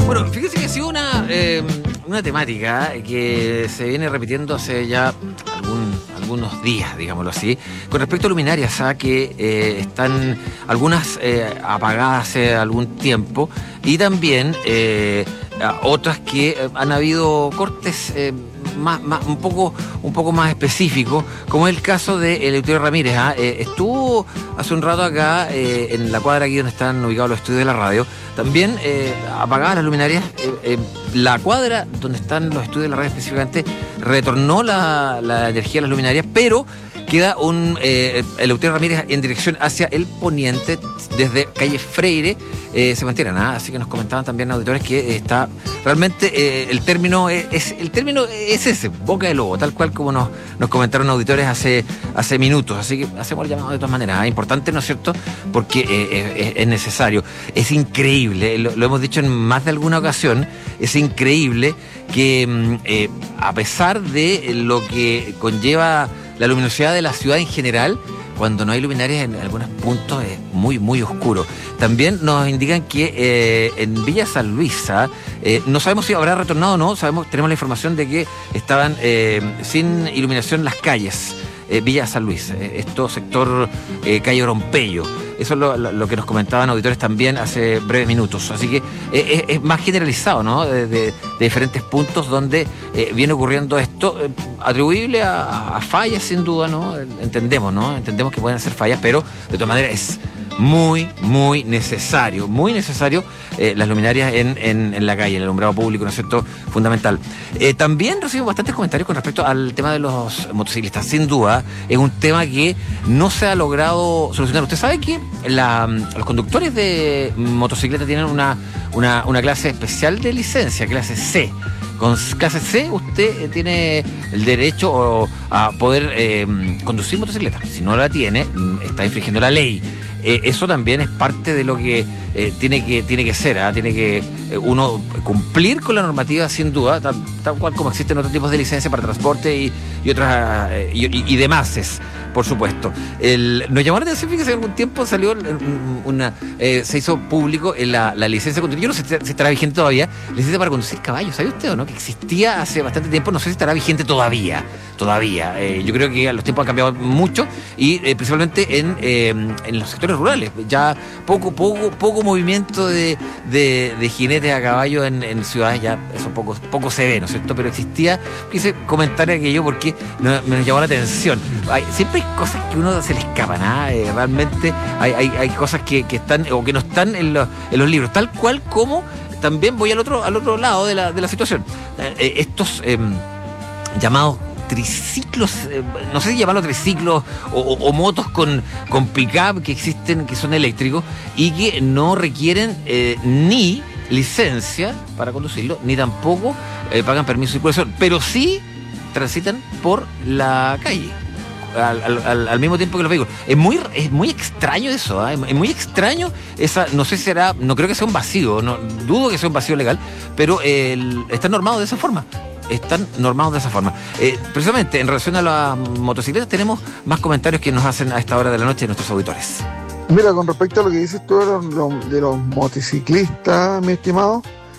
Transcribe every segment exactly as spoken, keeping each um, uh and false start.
Bueno, fíjese que ha sido una, eh, una temática que se viene repitiendo hace ya algún, algunos días, digámoslo así, con respecto a luminarias, ¿ah? que eh, están algunas eh, apagadas hace algún tiempo y también eh, otras que han habido cortes eh, más, más, un poco un poco más específicos, como es el caso de Eleuterio Ramírez. ¿ah? Eh, estuvo hace un rato acá eh, en la cuadra aquí donde están ubicados los estudios de la radio. También eh, apagadas las luminarias, eh, eh, la cuadra donde están los estudios de la radio específicamente retornó la, la energía a las luminarias, pero queda un eh, Eleuterio Ramírez en dirección hacia el poniente desde calle Freire, eh, se mantienen, ¿ah? Así que nos comentaban también auditores que está realmente eh, el término es, es el término es ese, boca de lobo, tal cual como nos, nos comentaron auditores hace, hace minutos, así que hacemos el llamado de todas maneras, ¿ah? Importante, ¿no es cierto? Porque eh, es, es necesario, es increíble, lo, lo hemos dicho en más de alguna ocasión, es increíble que eh, a pesar de lo que conlleva la luminosidad de la ciudad en general, cuando no hay luminarias en algunos puntos es muy, muy oscuro. También nos indican que eh, en Villa San Luis, eh, no sabemos si habrá retornado o no, sabemos, tenemos la información de que estaban eh, sin iluminación las calles. Eh, Villa San Luis, eh, esto sector eh, calle Orompeyo. Eso es lo, lo, lo que nos comentaban auditores también hace breves minutos. Así que eh, es, es más generalizado, ¿no? De, de, de diferentes puntos donde eh, viene ocurriendo esto, eh, atribuible a, a fallas sin duda, ¿no? Entendemos, ¿no? Entendemos que pueden ser fallas, pero de todas maneras es muy, muy necesario, muy necesario eh, las luminarias en, en, en la calle, el alumbrado público, ¿no es cierto? Fundamental. Eh, también recibo bastantes comentarios con respecto al tema de los motociclistas. Sin duda, es un tema que no se ha logrado solucionar. Usted sabe que la, los conductores de motocicleta tienen una, una, una clase especial de licencia, clase C. Con clase C usted tiene el derecho a poder eh, conducir motocicleta. Si no la tiene, está infringiendo la ley. Eh, eso también es parte de lo que eh, tiene que tiene que ser, ¿eh? Tiene que eh, uno cumplir con la normativa sin duda, tal, tal cual como existen otros tipos de licencias para transporte y, y otras eh, y, y, y demás, es, por supuesto. El, nos llamó la atención, fíjese, algún tiempo salió una eh, se hizo público la, la licencia, yo no sé si estará vigente todavía, licencia para conducir caballos, ¿sabe usted o no? Que existía hace bastante tiempo, no sé si estará vigente todavía, todavía. Eh, yo creo que los tiempos han cambiado mucho y eh, principalmente en, eh, en los sectores rurales, ya poco, poco, poco movimiento de, de, de jinetes a caballo en, en ciudades, ya eso poco, poco se ve, ¿no es cierto? Pero existía, quise comentar aquello porque me, me llamó la atención. Hay, siempre hay cosas que uno se le escapan, ¿ah? eh, realmente hay, hay, hay cosas que, que están o que no están en los, en los libros, tal cual como también voy al otro, al otro lado de la, de la situación. Eh, estos eh, llamados triciclos, eh, no sé si llamarlo triciclos o, o, o motos con, con pick-up que existen, que son eléctricos y que no requieren eh, ni licencia para conducirlo, ni tampoco eh, pagan permiso de circulación, pero sí transitan por la calle al, al, al mismo tiempo que los vehículos. Es muy, es muy extraño eso, ¿eh? Es muy extraño esa, no sé si será, no creo que sea un vacío, no, dudo que sea un vacío legal, pero eh, está normado de esa forma. Están normados de esa forma. Eh, precisamente en relación a las motocicletas tenemos más comentarios que nos hacen a esta hora de la noche nuestros auditores. Mira, con respecto a lo que dices tú de los, los, de los motociclistas, mi estimado,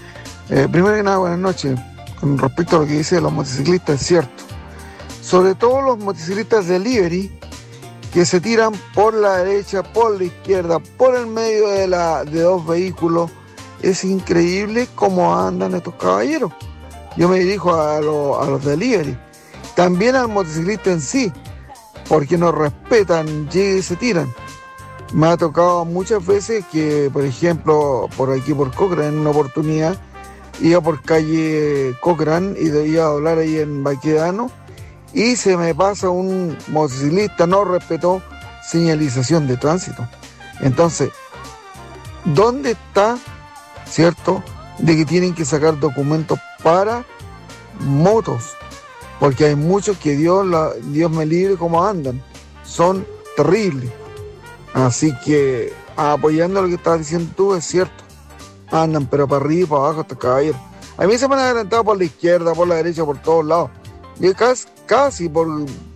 eh, primero que nada, buenas noches. Con respecto a lo que dice de los motociclistas, es cierto. Sobre todo los motociclistas delivery que se tiran por la derecha, por la izquierda, por el medio de, la, de dos vehículos. Es increíble cómo andan estos caballeros. Yo me dirijo a, lo, a los delivery, también al motociclista en sí, porque no respetan, llegan y se tiran. Me ha tocado muchas veces que, por ejemplo, por aquí por Cochrane, en una oportunidad, iba por calle Cochrane y debía doblar ahí en Baquedano, y se me pasa un motociclista, no respetó señalización de tránsito. Entonces, ¿dónde está, cierto, de que tienen que sacar documentos para motos? Porque hay muchos que Dios, la, Dios me libre cómo andan, son terribles. Así que apoyando lo que estás diciendo tú, es cierto, andan pero para arriba y para abajo estos caballeros. A mí se me han adelantado por la izquierda, por la derecha, por todos lados. Yo casi, casi por